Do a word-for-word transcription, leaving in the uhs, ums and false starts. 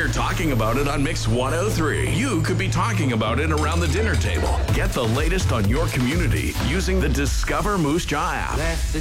here talking about it on Mix one oh three. You could be talking about it around the dinner table. Get the latest on your community using the Discover Moose Jaw app. Left the